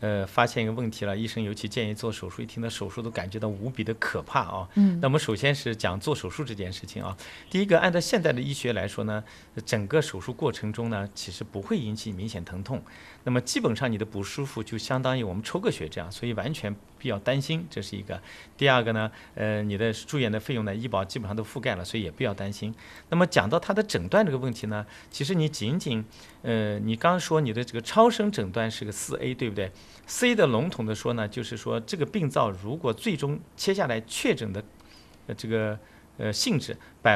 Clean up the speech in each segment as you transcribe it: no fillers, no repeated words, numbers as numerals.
发现一个问题了，医生尤其建议做手术，一听到手术都感觉到无比的可怕啊。那么首先是讲做手术这件事情啊，第一个按照现在的医学来说呢，整个手术过程中呢，其实不会引起明显疼痛。那么基本上你的不舒服就相当于我们抽个血这样，所以完全不必要担心，这是一个。第二个呢，你的住院的费用呢，医保基本上都覆盖了，所以也不要担心。那么讲到它的诊断这个问题呢，其实你仅仅你刚说你的这个超声诊断是个4A， 对不对？4A 的笼统的说呢，就是说这个病灶如果最终切下来确诊的这个性质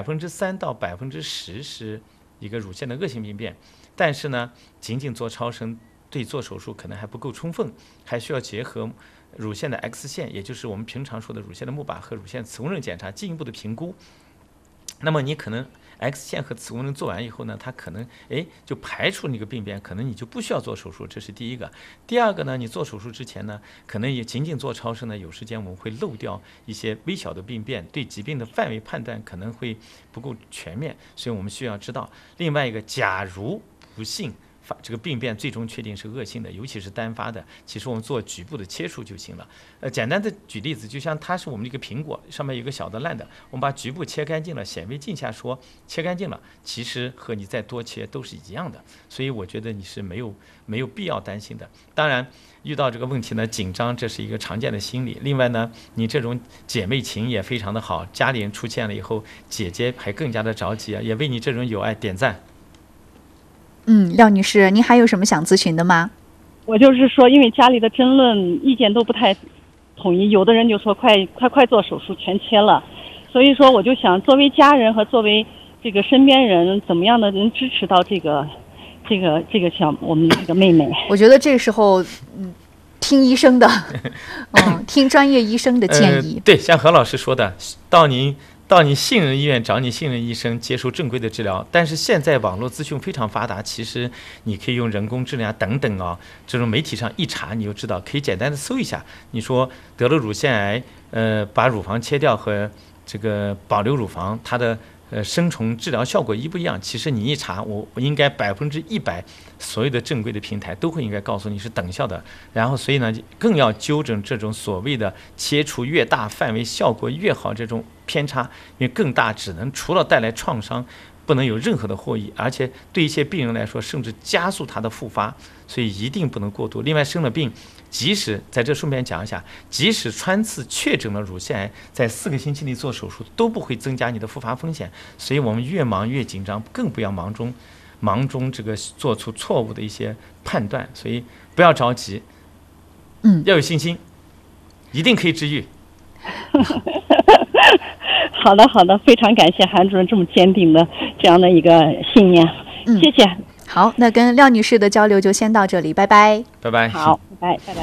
3%到10%是一个乳腺的恶性病变，但是呢，仅仅做超声对做手术可能还不够充分，还需要结合乳腺的 X 线，也就是我们平常说的乳腺的钼靶和乳腺磁共振检查进一步的评估。那么你可能 X 线和磁共振做完以后呢，它可能就排除那个病变，可能你就不需要做手术，这是第一个。第二个呢，你做手术之前呢，可能也仅仅做超声呢，有时间我们会漏掉一些微小的病变，对疾病的范围判断可能会不够全面，所以我们需要知道。另外一个，假如不幸这个病变最终确定是恶性的，尤其是单发的，其实我们做局部的切除就行了。简单的举例子，就像它是我们一个苹果，上面有个小的烂的，我们把局部切干净了，显微镜下说切干净了，其实和你再多切都是一样的。所以我觉得你是没有必要担心的。当然，遇到这个问题呢，紧张这是一个常见的心理。另外呢，你这种姐妹情也非常的好，家里人出现了以后，姐姐还更加的着急啊，也为你这种友爱点赞。 廖女士，您还有什么想咨询的吗？ 我就是说，因为家里的争论意见都不太统一，有的人就说快做手术全切了，所以说我就想作为家人和作为这个身边人，怎么样的能支持到这个像我们这个妹妹。 我觉得这时候听医生的听专业医生的建议。 对，像何老师说的，到你信任医院找你信任医生接受正规的治疗。但是现在网络资讯非常发达，其实你可以用人工智能等等这种媒体上一查你就知道，可以简单的搜一下，你说得了乳腺癌，把乳房切掉和这个保留乳房，它的生虫治疗效果一不一样？其实你一查，我应该100%所有的正规的平台都会应该告诉你是等效的。然后所以呢，更要纠正这种所谓的切除越大范围效果越好这种偏差，因为更大只能除了带来创伤，不能有任何的获益，而且对一些病人来说，甚至加速他的复发，所以一定不能过度。另外，生了病，即使在这顺便讲一下，即使穿刺确诊了乳腺癌，在4个星期内做手术都不会增加你的复发风险。所以我们越忙越紧张，更不要忙中这个做出错误的一些判断，所以不要着急，要有信心，一定可以治愈。 好的，非常感谢韩主任这么坚定的这样的一个信念，谢谢。 好，那跟廖女士的交流就先到这里，拜拜。 拜拜。 好，拜拜。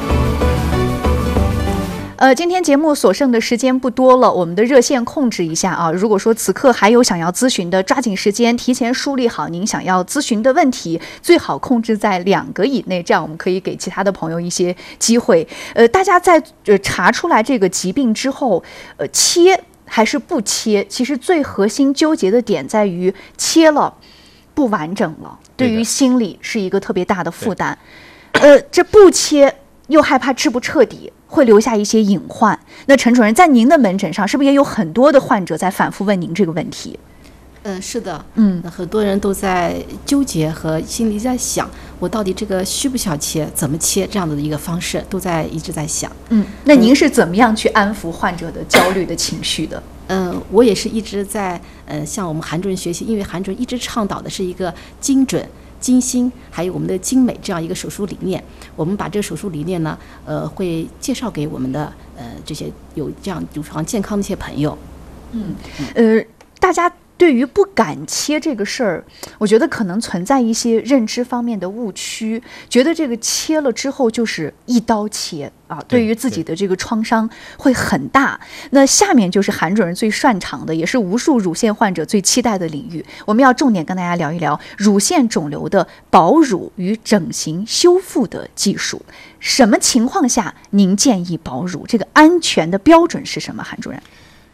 今天节目所剩的时间不多了，我们的热线控制一下啊。如果说此刻还有想要咨询的，抓紧时间提前梳理好您想要咨询的问题，最好控制在2个以内，这样我们可以给其他的朋友一些机会。大家在查出来这个疾病之后，切还是不切，其实最核心纠结的点在于切了不完整了，对于心理是一个特别大的负担。这不切又害怕治不彻底，会留下一些隐患。那陈主任，在您的门诊上是不是也有很多的患者在反复问您这个问题？ 是的，很多人都在纠结和心里在想，我到底这个需不需要切，怎么切，这样的一个方式都一直在想。 那您是怎么样去安抚患者的焦虑的情绪的？ 我也是一直在向我们韩主任学习，因为韩主任一直倡导的是一个精准、精心还有我们的精美这样一个手术理念。我们把这个手术理念呢，会介绍给我们的这些有这样乳房健康的一些朋友。 大家对于不敢切这个事儿，我觉得可能存在一些认知方面的误区，觉得这个切了之后就是一刀切啊，对于自己的这个创伤会很大。那下面就是韩主任最擅长的，也是无数乳腺患者最期待的领域，我们要重点跟大家聊一聊乳腺肿瘤的保乳与整形修复的技术。什么情况下您建议保乳？这个安全的标准是什么？韩主任？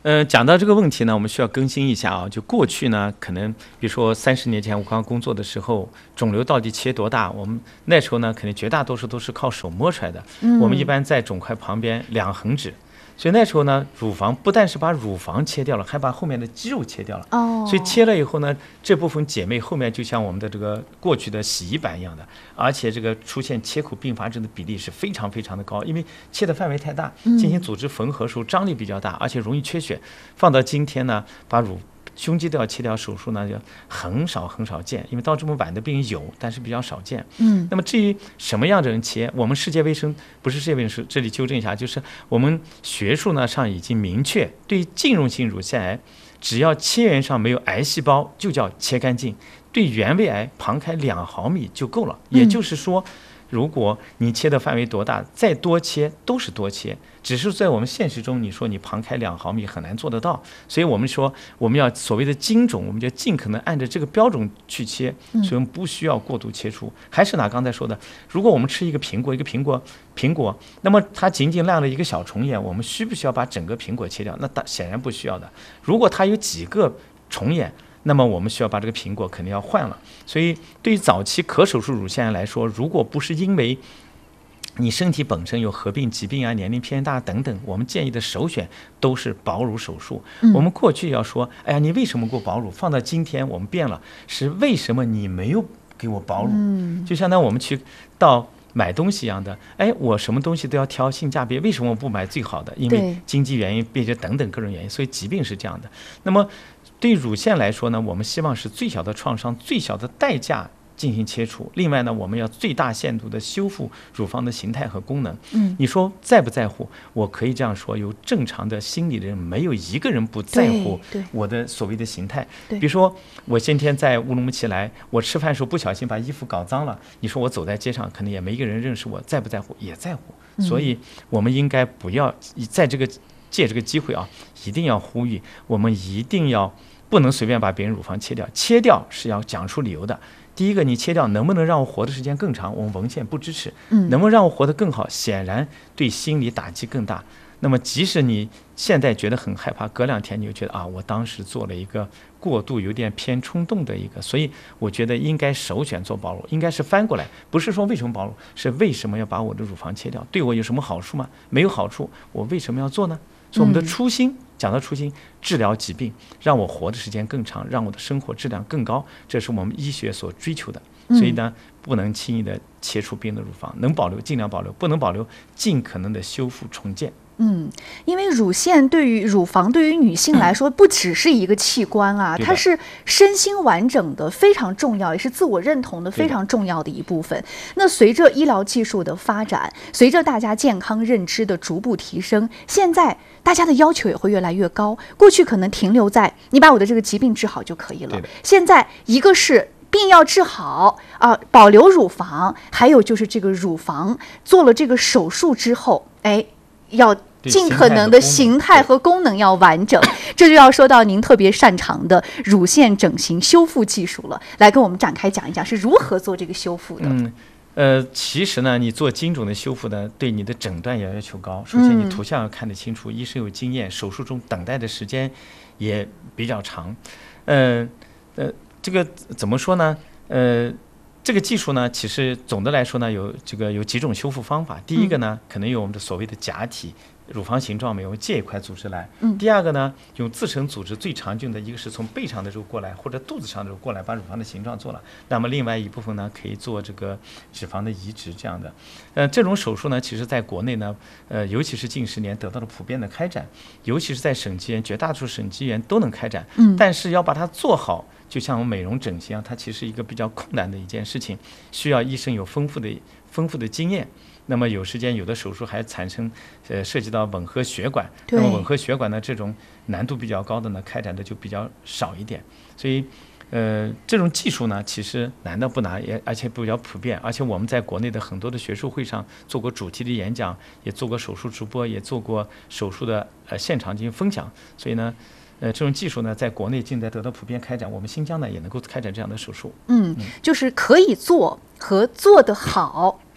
讲到这个问题呢，我们需要更新一下啊。就过去呢，可能比如说30年前我刚工作的时候，肿瘤到底切多大，我们那时候呢，肯定绝大多数都是靠手摸出来的。我们一般在肿块旁边2横指。所以那时候呢，乳房不但是把乳房切掉了，还把后面的肌肉切掉了。所以切了以后呢，这部分姐妹后面就像我们的这个过去的洗衣板一样的，而且这个出现切口并发症的比例是非常非常的高，因为切的范围太大，进行组织缝合时候张力比较大，而且容易缺血。放到今天呢，把胸肌都要切掉手术呢，就很少见，因为到这么晚的病有，但是比较少见。那么至于什么样的人切，我们世界卫生不是世界卫生，这里纠正一下，就是我们学术呢上已经明确，对于浸润性乳腺癌，只要切缘上没有癌细胞，就叫切干净；对原位癌，旁开2毫米就够了。也就是说，如果你切的范围多大，再多切都是多切，只是在我们现实中，你说你旁开2毫米很难做得到。所以我们说，我们要所谓的精准，我们就尽可能按照这个标准去切，所以我们不需要过度切除。还是拿刚才说的，如果我们吃一个苹果，那么它仅仅烂了一个小虫眼，我们需不需要把整个苹果切掉？那显然不需要的。如果它有几个虫眼，那么我们需要把这个苹果肯定要换了。所以对于早期可手术乳腺癌来说，如果不是因为你身体本身有合并疾病啊、年龄偏大等等，我们建议的首选都是保乳手术。我们过去要说，哎呀，你为什么给我保乳？放到今天我们变了，是为什么你没有给我保乳？就相当于我们去到买东西一样的，哎，我什么东西都要挑性价比，为什么我不买最好的？因为经济原因、别等等各种原因，所以疾病是这样的。那么对乳腺来说呢，我们希望是最小的创伤、最小的代价进行切除。另外呢，我们要最大限度的修复乳房的形态和功能。你说在不在乎？我可以这样说，有正常的心理的人，没有一个人不在乎我的所谓的形态。比如说我今天在乌鲁木齐来，我吃饭的时候不小心把衣服搞脏了，你说我走在街上，可能也没一个人认识我，在不在乎？也在乎。所以我们应该不要在借这个机会啊，一定要呼吁，我们一定要不能随便把别人乳房切掉，切掉是要讲出理由的。第一个，你切掉能不能让我活的时间更长？我们文献不支持。能不能让我活得更好？显然对心理打击更大。那么即使你现在觉得很害怕，隔2天你就觉得啊，我当时做了一个过度有点偏冲动的一个，所以我觉得应该首选做保乳，应该是翻过来，不是说为什么保乳，是为什么要把我的乳房切掉？对我有什么好处吗？没有好处，我为什么要做呢？所以我们的初心，讲到初心，治疗疾病，让我活的时间更长，让我的生活质量更高，这是我们医学所追求的。所以呢，不能轻易的切除病人的乳房，能保留尽量保留，不能保留尽可能的修复重建。 因为乳腺乳房对于女性来说不只是一个器官啊，它是身心完整的，非常重要，也是自我认同的非常重要的一部分。那随着医疗技术的发展，随着大家健康认知的逐步提升，现在大家的要求也会越来越高。过去可能停留在你把我的这个疾病治好就可以了，现在一个是病要治好啊，保留乳房，还有就是这个乳房做了这个手术之后，要尽可能的形态和功能要完整，这就要说到您特别擅长的乳腺整形修复技术了，来跟我们展开讲一讲是如何做这个修复的。 其实呢，你做精准的修复呢，对你的诊断也要求高。首先，你图像要看得清楚，医生有经验，手术中等待的时间也比较长。这个怎么说呢？这个技术呢，其实总的来说呢，有几种修复方法。第一个呢，可能有我们的所谓的假体乳房形状美，我们借一块组织来。第二个呢，用自成组织最常见的一个是从背上的肉过来，或者肚子上的肉过来，把乳房的形状做了。那么另外一部分呢，可以做这个脂肪的移植这样的。这种手术呢，其实在国内呢，尤其是近10年得到了普遍的开展，尤其是在省级医院，绝大多数省级医院都能开展。但是要把它做好，就像我们美容整形它其实一个比较困难的一件事情，需要医生有丰富的经验。那么有时间有的手术还产生涉及到吻合血管，那么吻合血管呢，这种难度比较高的呢，开展的就比较少一点。所以这种技术呢，其实难的不难，而且比较普遍。而且我们在国内的很多的学术会上做过主题的演讲，也做过手术直播，也做过手术的现场进行分享。所以呢，这种技术呢，在国内近代得到普遍开展，我们新疆呢也能够开展这样的手术。 就是可以做和做得好，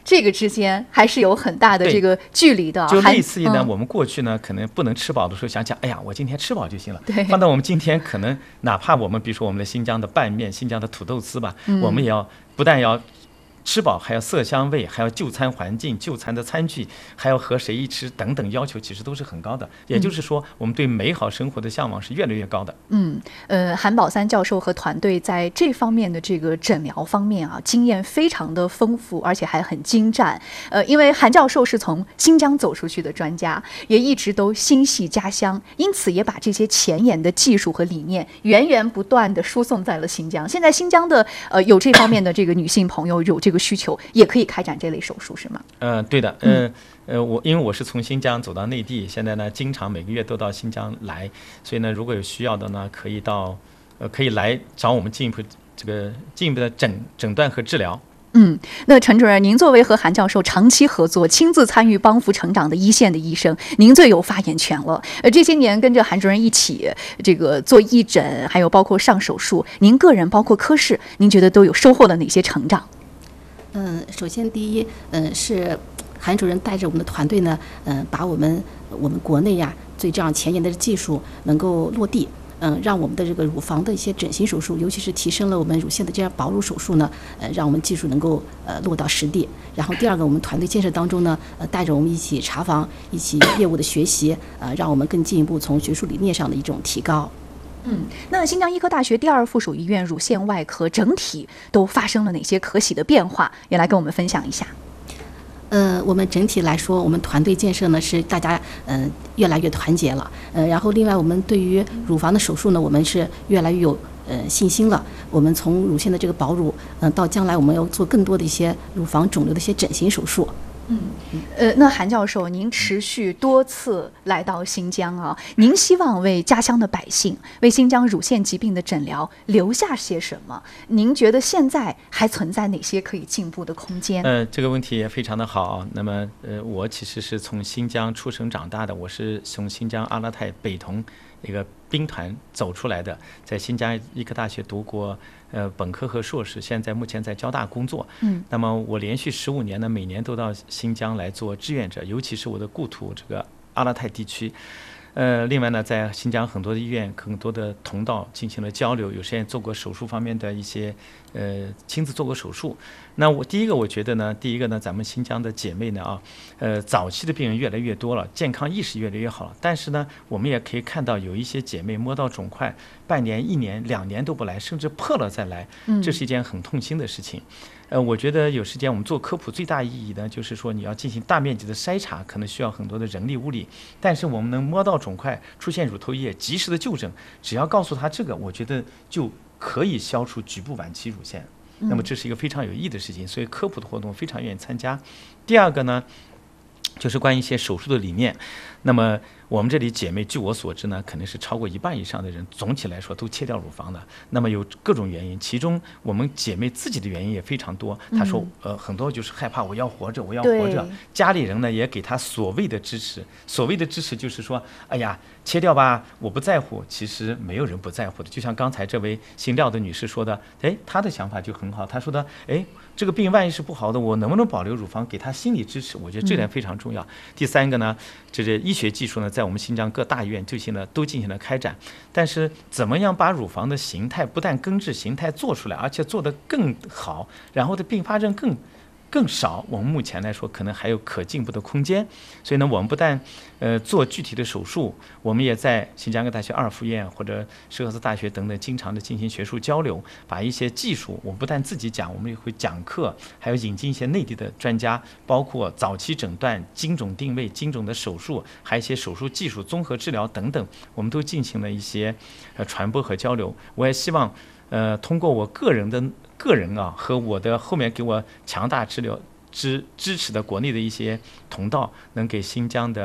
这个之间还是有很大的这个距离的。 就类似于呢，我们过去呢可能不能吃饱的时候想想，哎呀，我今天吃饱就行了。 对， 放到我们今天，可能哪怕我们比如说我们的新疆的拌面、新疆的土豆丝吧，我们也要不但要吃饱，还要色香味，还要就餐环境、就餐的餐具，还要和谁一吃等等要求，其实都是很高的。也就是说，我们对美好生活的向往是越来越高的。 韩宝三教授和团队在这方面的这个诊疗方面啊，经验非常的丰富，而且还很精湛。因为韩教授是从新疆走出去的专家，也一直都心系家乡，因此也把这些前沿的技术和理念源源不断的输送在了新疆。现在新疆的有这方面的这个女性朋友有这个需求，也可以开展这类手术，是吗？ 对的，因为我是从新疆走到内地，现在呢经常每个月都到新疆来，所以呢如果有需要的呢，可以来找我们进一步的诊断和治疗。 那陈主任，您作为和韩教授长期合作、亲自参与帮扶成长的一线的医生，您最有发言权了。这些年跟着韩主任一起这个做义诊，还有包括上手术，您个人包括科室，您觉得都有收获了哪些成长？ 首先第一，是韩主任带着我们的团队呢，把我们国内最这样前沿的技术能够落地，让我们的这个乳房的一些整形手术，尤其是提升了我们乳腺的这样保乳手术呢，让我们技术能够落到实地。然后第二个，我们团队建设当中呢，带着我们一起查房，一起业务的学习，让我们更进一步从学术理念上的一种提高。 那新疆医科大学第2附属医院乳腺外科整体都发生了哪些可喜的变化？也来跟我们分享一下。 我们整体来说，我们团队建设呢是大家越来越团结了。然后另外我们对于乳房的手术呢，我们是越来越有信心了。我们从乳腺的这个保乳，到将来我们要做更多的一些乳房肿瘤的一些整形手术。 那韩教授，您持续多次来到新疆啊，您希望为家乡的百姓，为新疆乳腺疾病的诊疗留下些什么？您觉得现在还存在哪些可以进步的空间？ 这个问题也非常的好。那么我其实是从新疆出生长大的，我是从新疆阿勒泰北桐一个兵团走出来的，在新疆医科大学读过本科和硕士，现在目前在交大工作。那么我连续15年呢，每年都到新疆来做志愿者，尤其是我的故土这个阿勒泰地区。另外呢，在新疆很多的医院、很多的同道进行了交流，有些人做过手术方面的一些亲自做过手术。那我第一个觉得呢，咱们新疆的姐妹呢早期的病人越来越多了，健康意识越来越好了。但是呢，我们也可以看到有一些姐妹摸到肿块，半年、1年、2年都不来，甚至破了再来，这是一件很痛心的事情。我觉得有时间我们做科普最大意义呢，就是说你要进行大面积的筛查，可能需要很多的人力物力，但是我们能摸到肿块，出现乳头液，及时的就诊，只要告诉他这个，我觉得就可以消除局部晚期乳腺。那么这是一个非常有意义的事情，所以科普的活动非常愿意参加。第二个呢，就是关于一些手术的理念。那么我们这里姐妹，据我所知呢，肯定是超过1半以上的人，总体来说都切掉乳房的。那么有各种原因，其中我们姐妹自己的原因也非常多。她说，很多就是害怕我要活着，我要活着。家里人呢也给她所谓的支持，所谓的支持就是说，哎呀，切掉吧，我不在乎。其实没有人不在乎的。就像刚才这位姓廖的女士说的，她的想法就很好。她说的，这个病万一是不好的，我能不能保留乳房，给她心理支持？我觉得这点非常重要。第三个呢，就是医学技术呢，在我们新疆各大医院都进行了开展，但是怎么样把乳房的形态不但根治形态做出来，而且做得更好，然后的并发症更少，我们目前来说可能还有可进步的空间。所以呢，我们不但做具体的手术，我们也在新疆医科大学2附院或者石河子大学等等经常的进行学术交流，把一些技术我们不但自己讲，我们也会讲课，还有引进一些内地的专家，包括早期诊断、精准定位、精准的手术，还有一些手术技术、综合治疗等等，我们都进行了一些传播和交流。我也希望通过我个人和我的后面给我强大支持的国内的一些同道，能给新疆的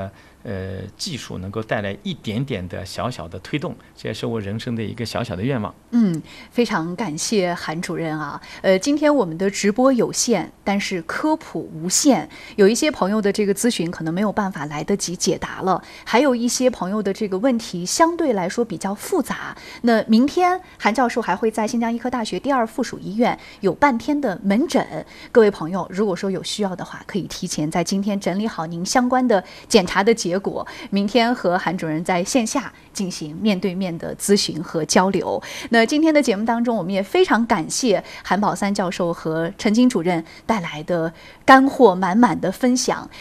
技术能够带来一点点的小小的推动，这也是我人生的一个小小的愿望。 非常感谢韩主任啊。今天我们的直播有限，但是科普无限。有一些朋友的这个咨询可能没有办法来得及解答了，还有一些朋友的这个问题相对来说比较复杂。那明天韩教授还会在新疆医科大学第2附属医院有半天的门诊，各位朋友如果说有需要的话，可以提前在今天整理好您相关的检查的结果，明天和韩主任在线下进行面对面的咨询和交流。那今天的节目当中，我们也非常感谢韩宝三教授和陈金主任带来的干货满满的分享。